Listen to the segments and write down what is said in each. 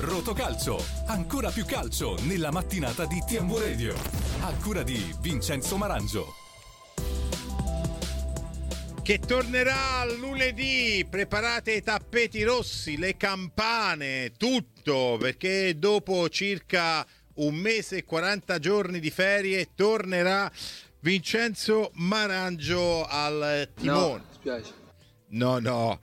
Rotocalcio, ancora più calcio nella mattinata di TMW Radio, a cura di Vincenzo Marangio. Che tornerà lunedì, preparate i tappeti rossi, le campane, tutto, perché dopo circa un mese e 40 giorni di ferie tornerà Vincenzo Marangio al timone. No, spiace. No,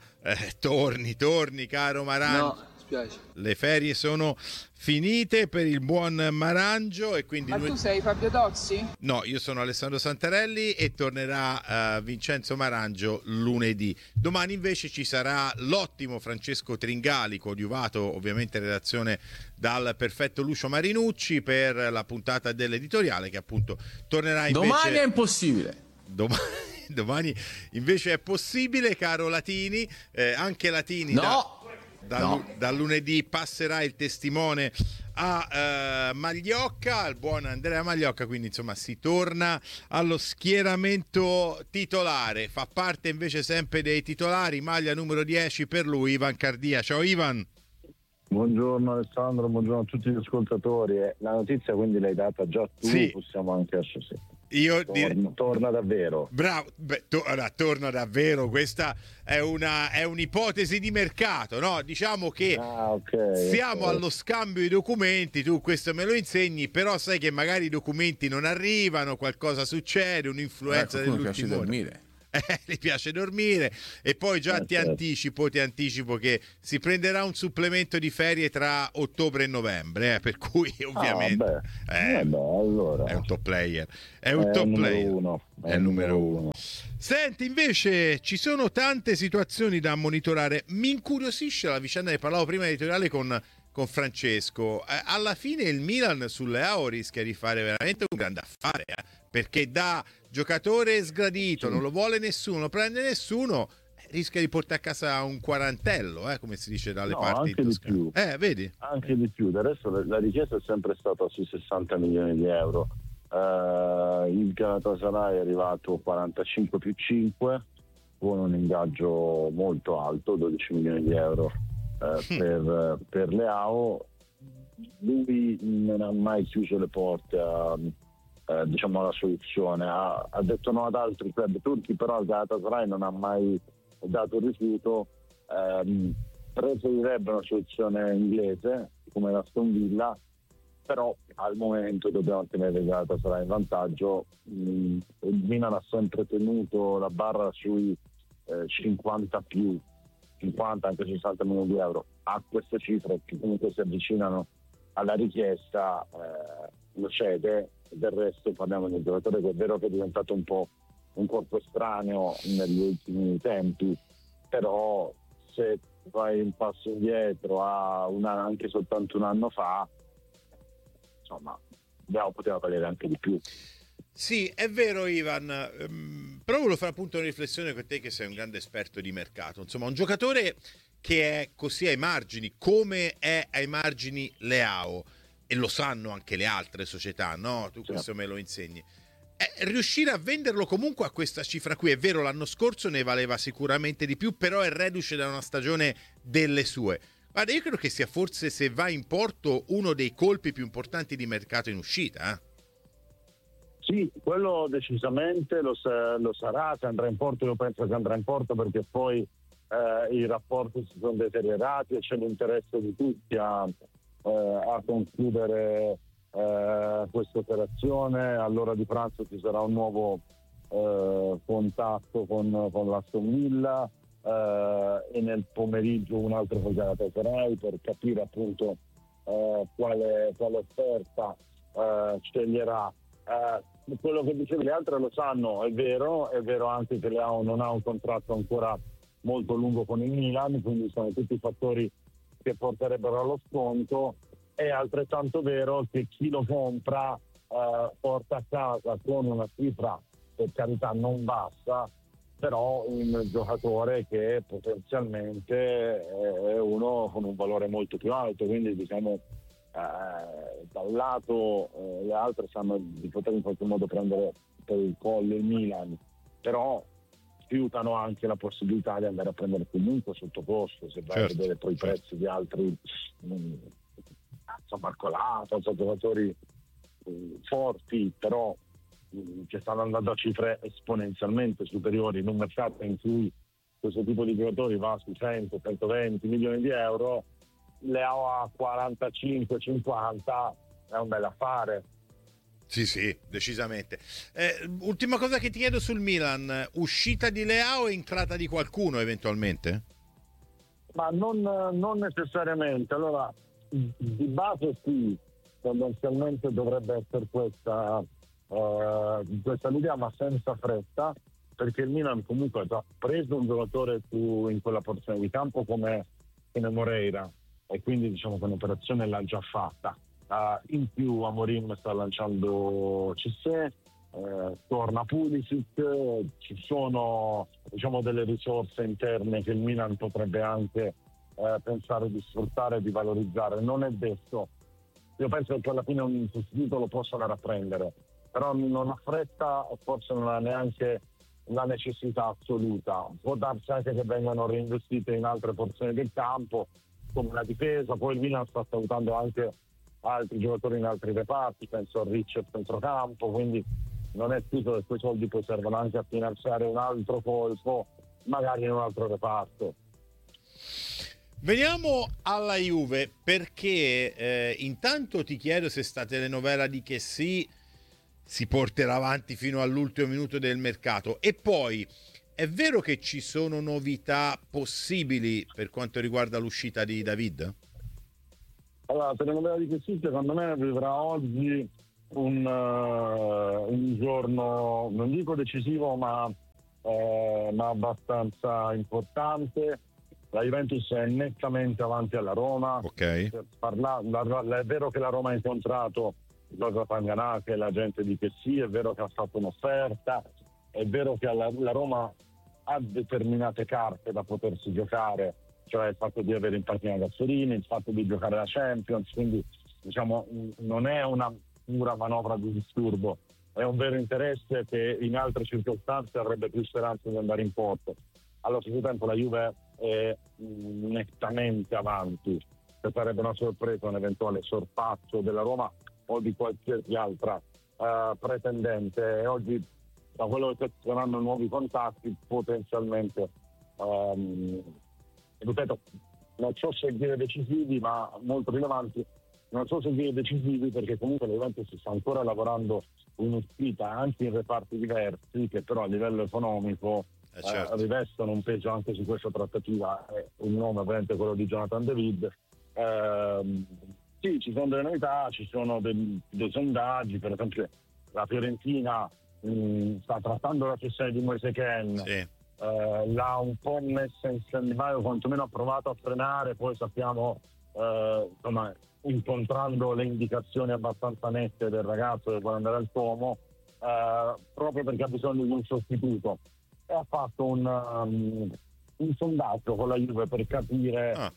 torni caro Marangio. No, spiace. Le ferie sono finite per il buon Marangio e quindi... Ma tu sei Fabio Tozzi? No, io sono Alessandro Santarelli e tornerà Vincenzo Marangio lunedì. Domani invece ci sarà l'ottimo Francesco Tringali, coadiuvato ovviamente in redazione dal perfetto Lucio Marinucci, per la puntata dell'editoriale che appunto tornerà invece... Domani è impossibile. Domani invece è possibile, caro Latini, anche Latini... No! Da lunedì passerà il testimone a Magliocca, al buon Andrea Magliocca, quindi insomma si torna allo schieramento titolare. Fa parte invece sempre dei titolari, maglia numero 10 per lui Ivan Cardia. Ciao Ivan. Buongiorno Alessandro, buongiorno a tutti gli ascoltatori. La notizia quindi l'hai data già tu, sì. Possiamo anche associare. Torna davvero. Bravo, torna davvero. Questa è un'ipotesi di mercato, no? Diciamo che siamo allo scambio di documenti, tu questo me lo insegni, però sai che magari i documenti non arrivano, qualcosa succede, un'influenza dell'ultimo ora. Gli piace dormire e poi già ti anticipo che si prenderà un supplemento di ferie tra ottobre e novembre, per cui ovviamente allora. è un top player, è il numero uno. Senti, invece ci sono tante situazioni da monitorare. Mi incuriosisce la vicenda, ne parlavo prima editoriale con Francesco. Alla fine il Milan sulle AO rischia di fare veramente un grande affare, perché da giocatore sgradito, non lo vuole nessuno, lo prende nessuno, rischia di portare a casa un quarantello, come si dice dalle parti anche di più. Vedi? Anche di più. Del resto la richiesta è sempre stata sui 60 milioni di euro. Il Galatasaray è arrivato 45 più 5 con un ingaggio molto alto, 12 milioni di euro per Leao. Lui non ha mai chiuso le porte alla soluzione, ha detto no ad altri club turchi, però il Galatasaray non ha mai dato rifiuto. Preferirebbe una soluzione inglese come la Aston Villa, però al momento dobbiamo tenere il Galatasaray in vantaggio. Il Milan ha sempre tenuto la barra sui 50 anche 60 milioni di euro. A queste cifre che comunque si avvicinano alla richiesta lo cede. Del resto parliamo di un giocatore che è vero che è diventato un po' un corpo estraneo negli ultimi tempi, però se vai un passo indietro anche soltanto un anno fa, insomma poteva valere anche di più. Sì, è vero Ivan, però volevo fare appunto una riflessione con te che sei un grande esperto di mercato. Insomma, un giocatore che è così ai margini, come è ai margini Leao, e lo sanno anche le altre società, no? Tu questo me lo insegni. Riuscire a venderlo comunque a questa cifra qui, è vero, l'anno scorso ne valeva sicuramente di più, però è reduce da una stagione delle sue. Guarda, io credo che sia forse, se va in porto, uno dei colpi più importanti di mercato in uscita. Sì, quello decisamente lo sarà. Se andrà in porto, io penso che andrà in porto perché poi i rapporti si sono deteriorati e c'è l'interesse di tutti a concludere questa operazione. All'ora di pranzo ci sarà un nuovo contatto con l'Aston Villa e nel pomeriggio un altro con Galatasaray per capire appunto quale offerta sceglierà. Quello che dicevi, le altre lo sanno, è vero anche che Leao non ha un contratto ancora molto lungo con il Milan, quindi sono tutti fattori che porterebbero allo sconto. È altrettanto vero che chi lo compra porta a casa con una cifra, per carità non bassa, però un giocatore che potenzialmente è uno con un valore molto più alto, quindi diciamo da un lato le altre sanno di poter in qualche modo prendere per il collo il Milan, però fiutano anche la possibilità di andare a prendere comunque sottocosto. Se vai a vedere poi i prezzi di altri Marcolato, sono giocatori forti, però che stanno andando a cifre esponenzialmente superiori in un mercato in cui questo tipo di giocatori va su 100-120 milioni di euro. Leao a 45-50 è un bel affare. Sì, decisamente. Ultima cosa che ti chiedo sul Milan, uscita di Leao e entrata di qualcuno eventualmente? Ma non necessariamente. Allora, di base sì, tendenzialmente dovrebbe essere questa l'idea, ma senza fretta, perché il Milan comunque ha già preso un giocatore in quella porzione di campo come Moreira, e quindi diciamo che un'operazione l'ha già fatta. In più Amorim sta lanciando Cissé, torna Pulisic, ci sono diciamo delle risorse interne che il Milan potrebbe anche pensare di sfruttare e di valorizzare. Non è detto, io penso che alla fine un sostituto lo possa andare a prendere, però non ha fretta, forse non ha neanche la necessità assoluta. Può darsi anche che vengano reinvestite in altre porzioni del campo, come la difesa. Poi il Milan sta salutando anche altri giocatori in altri reparti, penso a Ricci al centrocampo, quindi non è tutto che quei soldi poi servono anche a finanziare un altro colpo, magari in un altro reparto. Veniamo alla Juve, perché intanto ti chiedo se sta telenovela di che si porterà avanti fino all'ultimo minuto del mercato, e poi è vero che ci sono novità possibili per quanto riguarda l'uscita di David? Allora, la telenovela di Chessy secondo me vivrà oggi un giorno, non dico decisivo, ma abbastanza importante. La Juventus è nettamente avanti alla Roma. Ok. È vero che la Roma ha incontrato Rosa Panganà, che è l'agente di Chessy, è vero che ha fatto un'offerta, è vero che la Roma ha determinate carte da potersi giocare, cioè il fatto di avere in panchina Gasperini, il fatto di giocare la Champions, quindi diciamo non è una pura manovra di disturbo, è un vero interesse che in altre circostanze avrebbe più speranza di andare in porto. Allo stesso tempo la Juve è nettamente avanti, che sarebbe una sorpresa un eventuale sorpasso della Roma o di qualsiasi altra pretendente, e oggi da quello che saranno nuovi contatti potenzialmente ripeto, non so se dire decisivi, ma molto rilevanti. Non so se dire decisivi perché comunque la Juventus sta ancora lavorando in uscita anche in reparti diversi, che però a livello economico Certo. rivestono un peso anche su questa trattativa. Un nome ovviamente quello di Jonathan David. Sì, ci sono delle novità, ci sono dei sondaggi, per esempio la Fiorentina sta trattando la cessione di Moise Kean. Sì. L'ha un po' messa in stand-by, o quantomeno ha provato a frenare. Poi sappiamo, insomma, incontrando le indicazioni abbastanza nette del ragazzo che vuole andare al Como, proprio perché ha bisogno di un sostituto, e ha fatto un sondaggio con la Juve per capire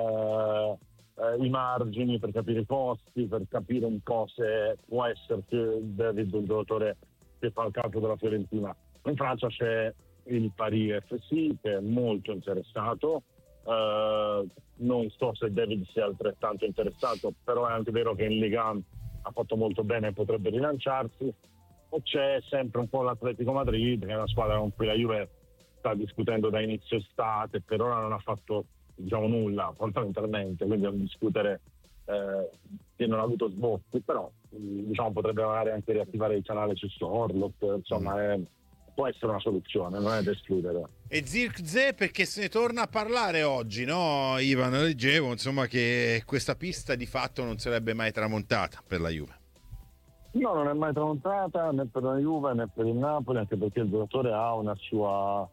i margini, per capire i costi, per capire un po' se può esserci David un giocatore che fa il capo della Fiorentina. In Francia c'è il Paris FC che è molto interessato, non so se David sia altrettanto interessato, però è anche vero che in Liga ha fatto molto bene e potrebbe rilanciarsi. E c'è sempre un po' l'Atletico Madrid, che è una squadra con cui la Juve sta discutendo da inizio estate, per ora non ha fatto nulla fondamentalmente, quindi a discutere che non ha avuto sbocchi, però potrebbe magari anche riattivare il canale su Orlok, insomma può essere una soluzione, non è da escludere. E Zirkzee, perché se ne torna a parlare oggi, no Ivan? Leggevo insomma che questa pista di fatto non sarebbe mai tramontata per la Juve. No, non è mai tramontata né per la Juve né per il Napoli, anche perché il giocatore ha una sua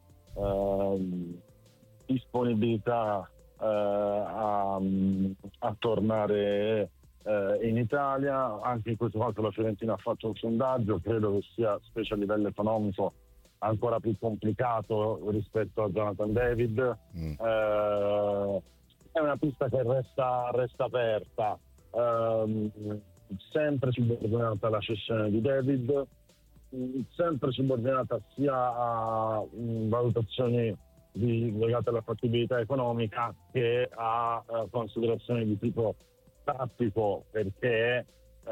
disponibilità a tornare in Italia. Anche in questo caso la Fiorentina ha fatto un sondaggio, credo che sia, specie a livello economico, ancora più complicato rispetto a Jonathan David. È una pista che resta aperta, sempre subordinata alla cessione di David, sempre subordinata sia a valutazioni legate alla fattibilità economica che a considerazioni di tipo tattico, perché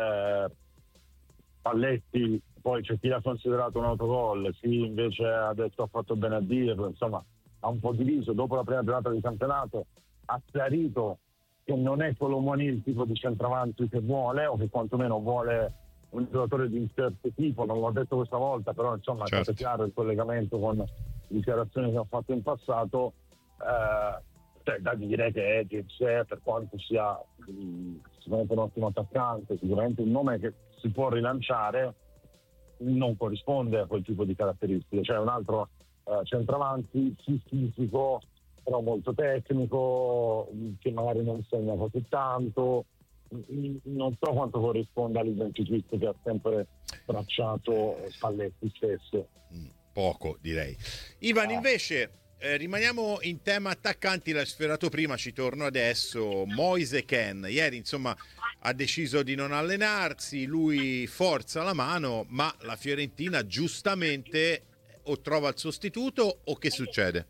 Spalletti poi c'è chi l'ha considerato un autogol, chi invece ha detto ha fatto bene a dirlo, insomma ha un po' diviso. Dopo la prima giornata di campionato ha chiarito che non è Colomoni il tipo di centravanti che vuole, o che quantomeno vuole un giocatore di un certo tipo. Non l'ho detto questa volta, però insomma è stato chiaro il collegamento con dichiarazioni che ho fatto in passato. C'è da dire che c'è, per quanto sia sicuramente un ottimo attaccante, sicuramente un nome che si può rilanciare, non corrisponde a quel tipo di caratteristiche. C'è un altro centravanti, sì, fisico, però molto tecnico, che magari non segna così tanto. Non so quanto corrisponda all'identicità che ha sempre tracciato Spalletti stesso. Poco, direi. Ivan, invece rimaniamo in tema attaccanti, l'hai sfiorato prima, ci torno adesso. Moise Kean ieri insomma ha deciso di non allenarsi, lui forza la mano, ma la Fiorentina giustamente o trova il sostituto o che succede?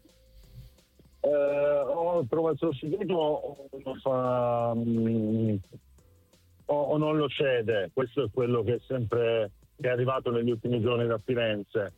O trova il sostituto o non lo cede. Questo è quello che è arrivato negli ultimi giorni da Firenze.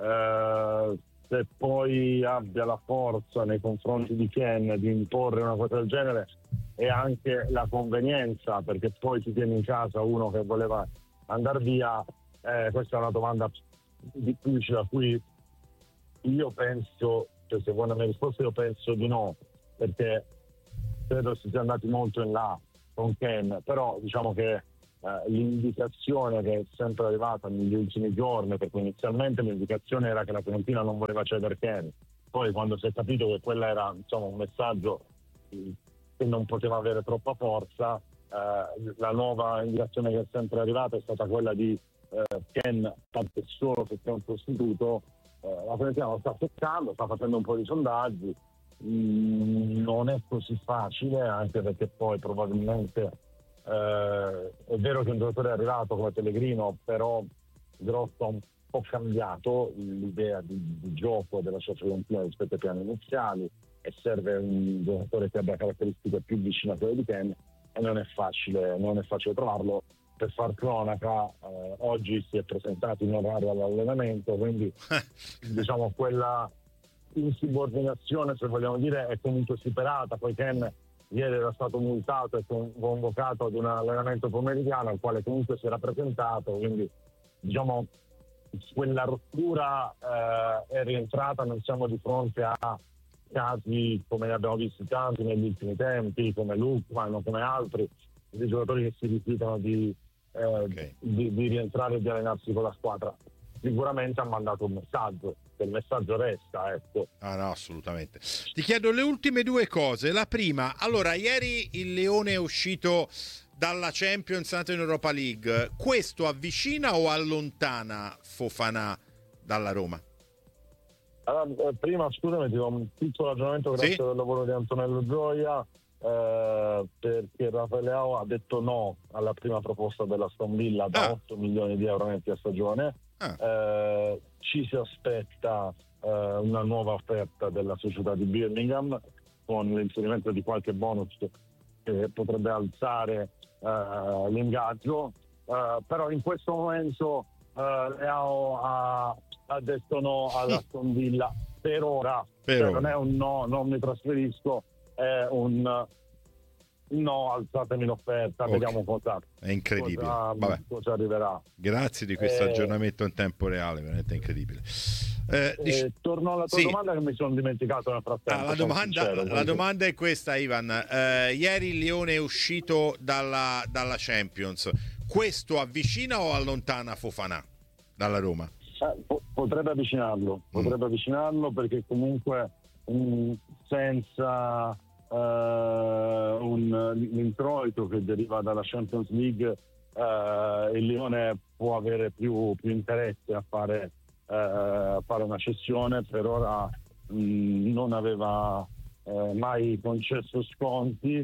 Se poi abbia la forza nei confronti di Kean di imporre una cosa del genere, e anche la convenienza, perché poi ti tieni in casa uno che voleva andare via, questa è una domanda difficile a cui io penso, cioè se vuoi la mia risposta, io penso di no, perché credo si sia andati molto in là con Kean. Però diciamo che l'indicazione che è sempre arrivata negli ultimi giorni, perché inizialmente l'indicazione era che la Fiorentina non voleva cedere Kean, poi quando si è capito che quella era insomma un messaggio che non poteva avere troppa forza, la nuova indicazione che è sempre arrivata è stata quella di Kean, tanto solo se c'è un sostituto. La Fiorentina lo sta cercando, sta facendo un po' di sondaggi, non è così facile, anche perché poi probabilmente è vero che un giocatore è arrivato come Pellegrino, però Grosso ha un po' cambiato l'idea di gioco della sua Fiorentina rispetto ai piani iniziali, e serve un giocatore che abbia caratteristiche più vicine a quelle di Kean, e non è facile trovarlo. Per far cronaca, oggi si è presentato in orario all'allenamento, quindi diciamo quella insubordinazione, se vogliamo dire, è comunque superata. Poi Kean ieri era stato multato e convocato ad un allenamento pomeridiano al quale comunque si era presentato, quindi diciamo quella rottura è rientrata. Non siamo di fronte a casi come ne abbiamo visti tanti negli ultimi tempi, come Lukman o come altri, di giocatori che si rifiutano di rientrare e di allenarsi con la squadra. Sicuramente ha mandato un messaggio, che il messaggio resta, ecco. Ah no, assolutamente. Ti chiedo le ultime due cose. La prima, allora, ieri il Lione è uscito dalla Champions, è andato in Europa League. Questo avvicina o allontana Fofana dalla Roma? Allora, prima scusami, ti do un piccolo ragionamento grazie al lavoro di Antonello Gioia, perché Rafael Leao ha detto no alla prima proposta della Aston Villa da 8 milioni di euro netti a stagione. Ci si aspetta una nuova offerta della società di Birmingham, con l'inserimento di qualche bonus che potrebbe alzare l'ingaggio, però in questo momento Leao ha detto no all'Aston Villa per ora. Cioè, non è un no, non mi trasferisco, è un no, alzatemi l'offerta, vediamo cosa. È incredibile. Cosa arriverà. Grazie di questo aggiornamento in tempo reale, veramente incredibile. Torno alla tua domanda, che mi sono dimenticato nel frattempo. La domanda è questa, Ivan. Ieri il Lione è uscito dalla Champions. Questo avvicina o allontana Fofana dalla Roma? Potrebbe avvicinarlo, perché comunque senza l'introito che deriva dalla Champions League, il Lione può avere più interesse a fare una cessione. Per ora non aveva mai concesso sconti,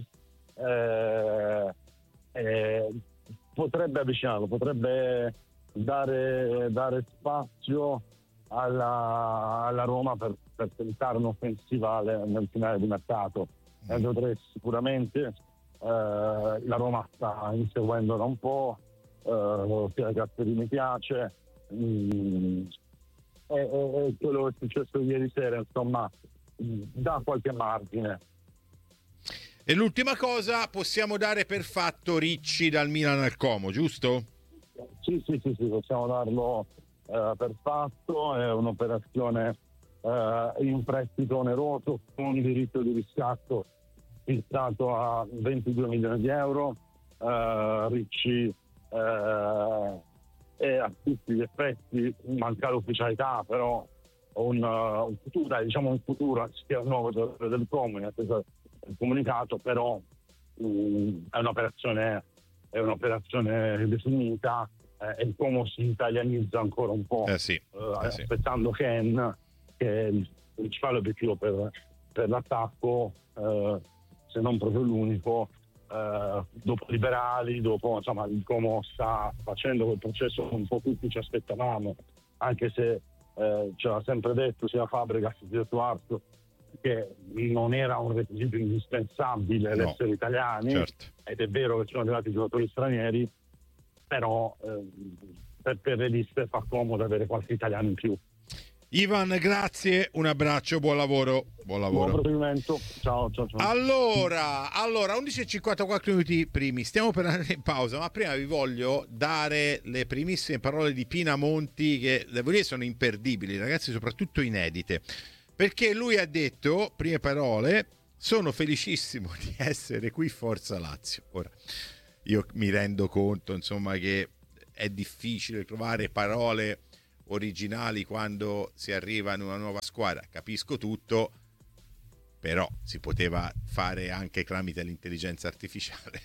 potrebbe avvicinarlo, potrebbe dare spazio alla Roma per tentare un'offensiva nel finale di mercato. Sicuramente la Roma sta inseguendo da un po', sia Gasperi mi piace, e quello che è successo ieri sera, insomma, dà qualche margine. E l'ultima cosa, possiamo dare per fatto Ricci dal Milan al Como, giusto? Sì, possiamo darlo per fatto. È un'operazione in prestito oneroso con diritto di riscatto fissato a 22 milioni di euro. Ricci è a tutti gli effetti, manca l'ufficialità, però un futuro sia un nuovo giocatore del Como in attesa del comunicato, però è un'operazione definita, e il Como si italianizza ancora un po', aspettando Ken, che è il principale obiettivo per l'attacco, se non proprio l'unico. Dopo Liberali, insomma, il Como sta facendo quel processo che un po' tutti ci aspettavamo, anche se ce l'ha sempre detto sia Fabregas sia Suarzo che non era un requisito indispensabile l'essere italiani, certo. Ed è vero che sono arrivati giocatori stranieri, però per le liste fa comodo avere qualche italiano in più. Ivan, grazie, un abbraccio, buon lavoro. Buon proseguimento. Ciao. Allora 11:54 minuti primi, stiamo per andare in pausa, ma prima vi voglio dare le primissime parole di Pinamonti, che devo dire sono imperdibili, ragazzi, soprattutto inedite, perché lui ha detto, prime parole: sono felicissimo di essere qui, Forza Lazio. Ora, io mi rendo conto, insomma, che è difficile trovare parole originali quando si arriva in una nuova squadra, capisco tutto, però si poteva fare anche tramite l'intelligenza artificiale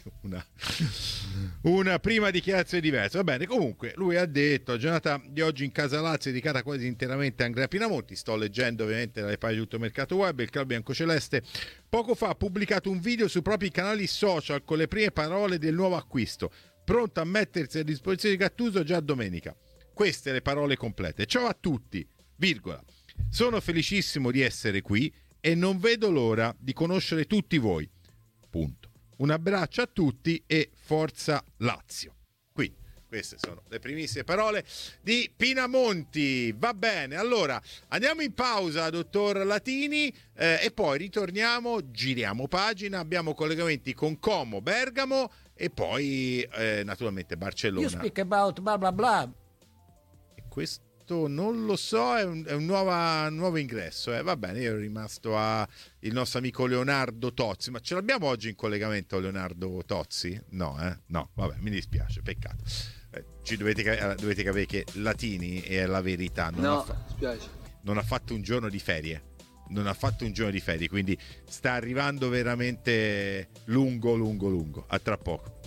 una prima dichiarazione diversa. Va bene, comunque lui ha detto: la giornata di oggi in casa Lazio è dedicata quasi interamente a Andrea Pinamonti. Sto leggendo ovviamente dalle pagine di Tutto Mercato Web. Il club biancoceleste poco fa ha pubblicato un video sui propri canali social con le prime parole del nuovo acquisto, pronto a mettersi a disposizione di Gattuso già domenica. Queste le parole complete. Ciao a tutti, virgola. Sono felicissimo di essere qui e non vedo l'ora di conoscere tutti voi. Punto. Un abbraccio a tutti e Forza Lazio. Quindi queste sono le primissime parole di Pinamonti. Va bene, allora andiamo in pausa, dottor Latini, e poi ritorniamo, giriamo pagina, abbiamo collegamenti con Como, Bergamo e poi naturalmente Barcellona. You speak about bla bla bla. Questo non lo so, è un nuovo ingresso. Va bene, io ero rimasto a il nostro amico Leonardo Tozzi, ma ce l'abbiamo oggi in collegamento Leonardo Tozzi? No, vabbè, mi dispiace, peccato. Ci dovete capire che Latini è la verità, non ha fatto un giorno di ferie. Quindi sta arrivando veramente lungo. A tra poco.